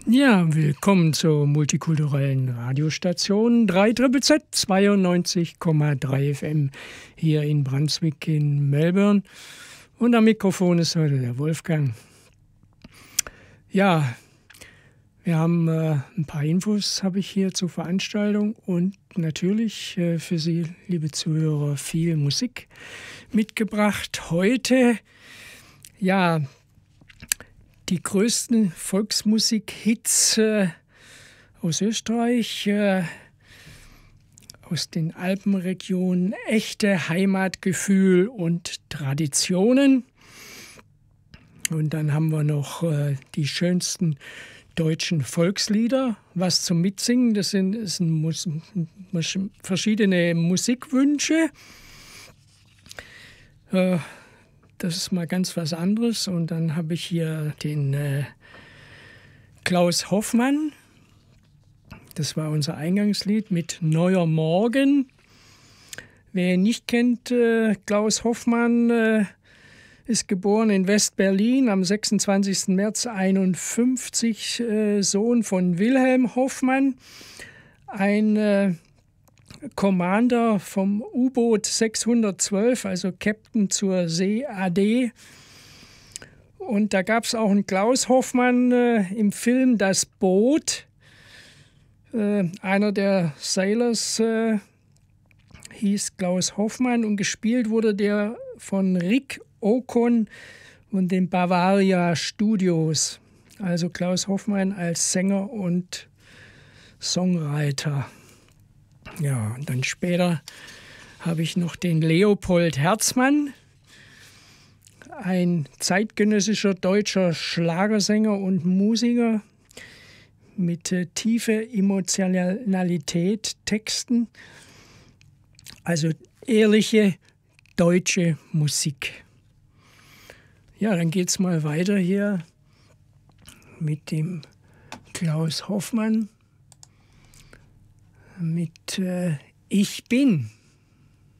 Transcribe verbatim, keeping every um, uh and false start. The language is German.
Ja, willkommen zur multikulturellen Radiostation drei Z Z Z zweiundneunzig Komma drei F M hier in Brunswick in Melbourne. Und am Mikrofon ist heute der Wolfgang. Ja, wir haben äh, ein paar Infos habe ich hier zur Veranstaltung und natürlich äh, für Sie, liebe Zuhörer, viel Musik mitgebracht. Heute, ja, die größten Volksmusik-Hits äh, aus Österreich, äh, aus den Alpenregionen, echte Heimatgefühl und Traditionen. Und dann haben wir noch äh, die schönsten deutschen Volkslieder, was zum Mitsingen. Das sind, das sind Mus- Mus- verschiedene Musikwünsche. Äh, Das ist mal ganz was anderes. Und dann habe ich hier den äh, Klaus Hoffmann. Das war unser Eingangslied mit Neuer Morgen. Wer ihn nicht kennt, äh, Klaus Hoffmann äh, ist geboren in West-Berlin am sechsundzwanzigsten März einundfünfzig, äh, Sohn von Wilhelm Hoffmann, ein äh, Commander vom U-Boot sechshundertzwölf, also Captain zur See A D. Und da gab es auch einen Klaus Hoffmann äh, im Film Das Boot. Äh, einer der Sailors äh, hieß Klaus Hoffmann und gespielt wurde der von Rick Ocon und den Bavaria Studios. Also Klaus Hoffmann als Sänger und Songwriter. Ja, und dann später habe ich noch den Leopold Herzmann, ein zeitgenössischer deutscher Schlagersänger und Musiker mit äh, tiefer Emotionalität, Texten, also ehrliche deutsche Musik. Ja, dann geht es mal weiter hier mit dem Klaus Hoffmann. Mit äh, Ich bin.